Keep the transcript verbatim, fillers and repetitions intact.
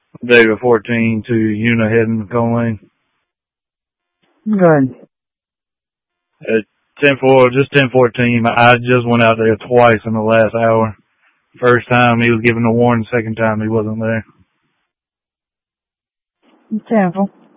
David fourteen to Una heading Colleen. Good. At ten four, just ten fourteen. I just went out there twice in the last hour. First time he was given a warning. Second time he wasn't there. Careful.